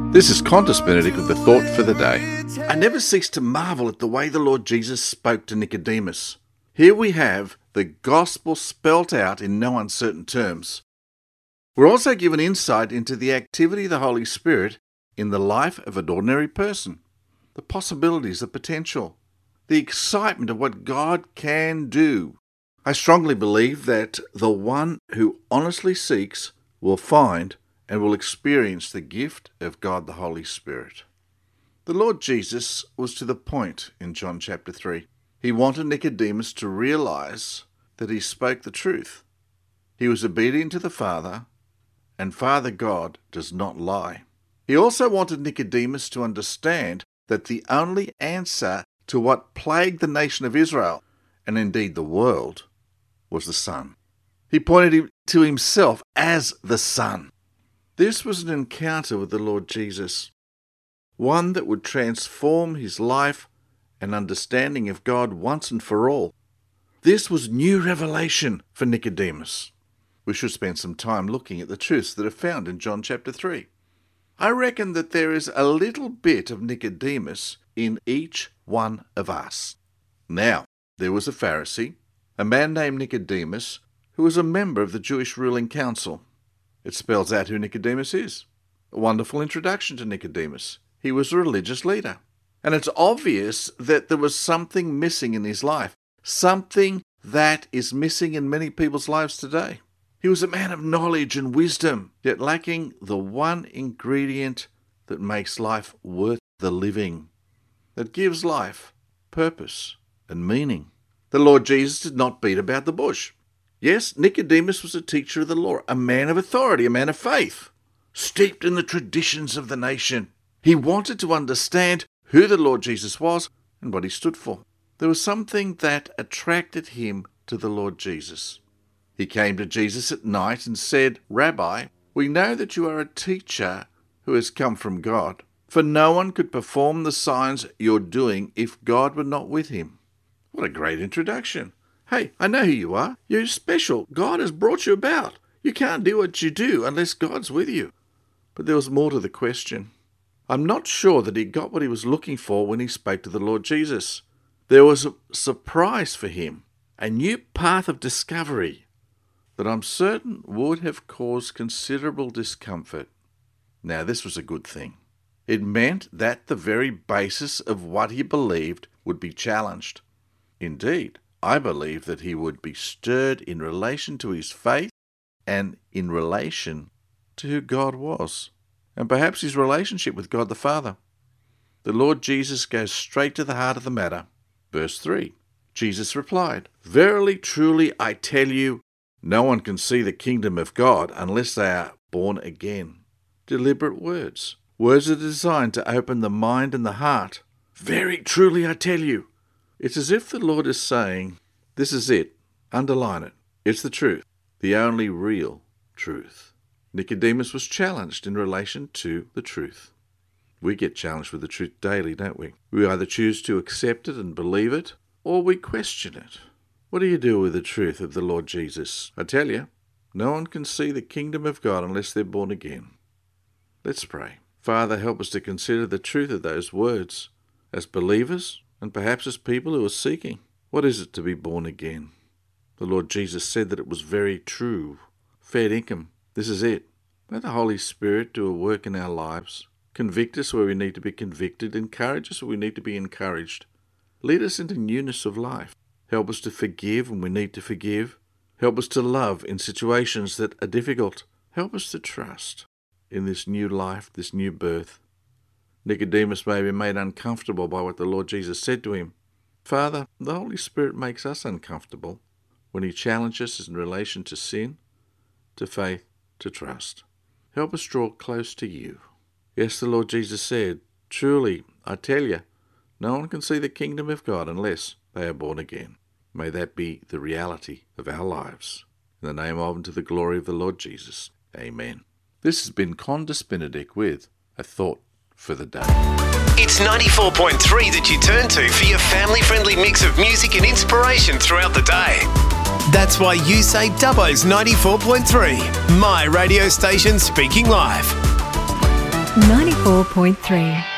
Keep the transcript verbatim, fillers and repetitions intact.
This is Qantas Benedict with the thought for the day. I never cease to marvel at the way the Lord Jesus spoke to Nicodemus. Here we have the gospel spelt out in no uncertain terms. We're also given insight into the activity of the Holy Spirit in the life of an ordinary person, the possibilities, the potential, the excitement of what God can do. I strongly believe that the one who honestly seeks will find and will experience the gift of God the Holy Spirit. The Lord Jesus was to the point in John chapter three. He wanted Nicodemus to realize that he spoke the truth. He was obedient to the Father, and Father God does not lie. He also wanted Nicodemus to understand that the only answer to what plagued the nation of Israel, and indeed the world, was the Son. He pointed him to himself as the Son. This was an encounter with the Lord Jesus, one that would transform his life and understanding of God once and for all. This was new revelation for Nicodemus. We should spend some time looking at the truths that are found in John chapter three. I reckon that there is a little bit of Nicodemus in each one of us. Now, there was a Pharisee, a man named Nicodemus, who was a member of the Jewish ruling council. It spells out who Nicodemus is. A wonderful introduction to Nicodemus. He was a religious leader. And it's obvious that there was something missing in his life, something that is missing in many people's lives today. He was a man of knowledge and wisdom, yet lacking the one ingredient that makes life worth the living, that gives life purpose and meaning. The Lord Jesus did not beat about the bush. Yes, Nicodemus was a teacher of the law, a man of authority, a man of faith, steeped in the traditions of the nation. He wanted to understand who the Lord Jesus was and what he stood for. There was something that attracted him to the Lord Jesus. He came to Jesus at night and said, "Rabbi, we know that you are a teacher who has come from God, for no one could perform the signs you're doing if God were not with him." What a great introduction. Hey, I know who you are. You're special. God has brought you about. You can't do what you do unless God's with you. But there was more to the question. I'm not sure that he got what he was looking for when he spoke to the Lord Jesus. There was a surprise for him, a new path of discovery that I'm certain would have caused considerable discomfort. Now, this was a good thing. It meant that the very basis of what he believed would be challenged. Indeed, I believe that he would be stirred in relation to his faith and in relation to who God was, and perhaps his relationship with God the Father. The Lord Jesus goes straight to the heart of the matter. Verse three, Jesus replied, "Verily, truly, I tell you, no one can see the kingdom of God unless they are born again." Deliberate words. Words that are designed to open the mind and the heart. Very truly, I tell you. It's as if the Lord is saying, this is it. Underline it. It's the truth. The only real truth. Nicodemus was challenged in relation to the truth. We get challenged with the truth daily, don't we? We either choose to accept it and believe it, or we question it. What do you do with the truth of the Lord Jesus? I tell you, no one can see the kingdom of God unless they're born again. Let's pray. Father, help us to consider the truth of those words as believers and perhaps as people who are seeking. What is it to be born again? The Lord Jesus said that it was very true. Fair income. This is it. Let the Holy Spirit do a work in our lives. Convict us where we need to be convicted. Encourage us where we need to be encouraged. Lead us into newness of life. Help us to forgive when we need to forgive. Help us to love in situations that are difficult. Help us to trust in this new life, this new birth. Nicodemus may be made uncomfortable by what the Lord Jesus said to him. Father, the Holy Spirit makes us uncomfortable when he challenges us in relation to sin, to faith, to trust. Help us draw close to you. Yes, the Lord Jesus said, "Truly, I tell you, no one can see the kingdom of God unless they are born again." May that be the reality of our lives. In the name of and to the glory of the Lord Jesus. Amen. This has been Qantas Benedict with A Thought for the Day. It's ninety-four point three that you turn to for your family-friendly mix of music and inspiration throughout the day. That's why you say Dubbo's ninety-four point three, my radio station speaking live. ninety-four point three.